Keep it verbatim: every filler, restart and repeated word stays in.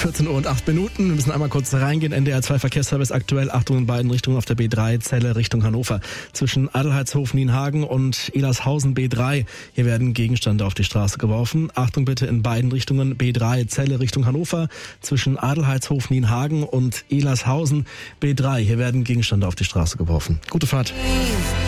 vierzehn Uhr und acht Minuten. Wir müssen einmal kurz reingehen. N D R zwei Verkehrsservice aktuell. Achtung in beiden Richtungen auf der B drei, Celle Richtung Hannover. Zwischen Adelheidshof, Nienhagen und Elershausen B drei. Hier werden Gegenstände auf die Straße geworfen. Achtung bitte in beiden Richtungen. B drei, Celle Richtung Hannover. Zwischen Adelheidshof, Nienhagen und Elershausen B drei. Hier werden Gegenstände auf die Straße geworfen. Gute Fahrt.